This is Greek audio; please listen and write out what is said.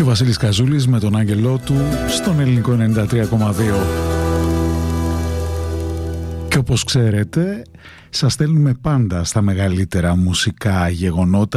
Και ο Βασίλης Καζούλης με τον άγγελό του στον ελληνικό 93,2. Και όπως ξέρετε, σας στέλνουμε πάντα στα μεγαλύτερα μουσικά γεγονότα